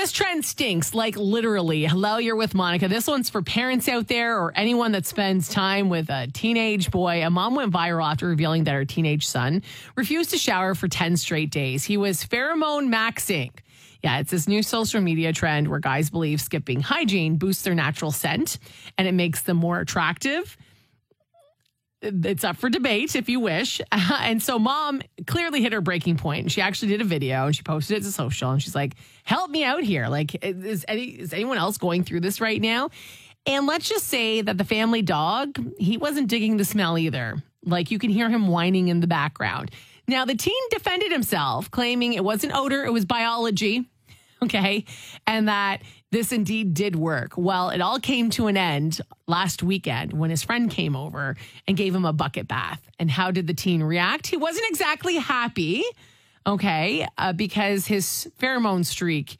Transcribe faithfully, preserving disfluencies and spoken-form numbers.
this trend stinks, like literally. Hello, you're with Monica. This one's for parents out there or anyone that spends time with a teenage boy. A mom went viral after revealing that her teenage son refused to shower for ten straight days. He was pheromone maxing. Yeah, it's this new social media trend where guys believe skipping hygiene boosts their natural scent and it makes them more attractive. It's up for debate if you wish. And so mom clearly hit her breaking point. She actually did a video and she posted it to social and she's like, help me out here. Like, is, any, is anyone else going through this right now? And let's just say that the family dog, he wasn't digging the smell either. Like, you can hear him whining in the background. Now, the teen defended himself, claiming it wasn't odor, it was biology. Okay. And that this indeed did work. Well, it all came to an end last weekend when his friend came over and gave him a bucket bath. And how did the teen react? He wasn't exactly happy. Okay. Uh, because his pheromone streak